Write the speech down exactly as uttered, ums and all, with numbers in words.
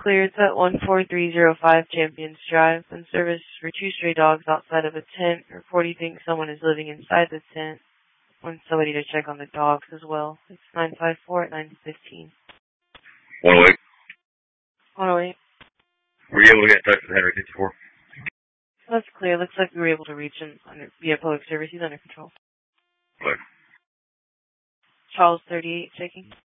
Clear, it's at one four three zero five Champions Drive. In service for two stray dogs outside of a tent. Report you think someone is living inside the tent. Want somebody to check on the dogs as well. It's nine five four at nine fifteen. one oh eight. one oh eight. Were you able to get in touch with Henry fifty-four? That's clear. Looks like we were able to reach him under, via public service. He's under control. What? Charles thirty-eight checking.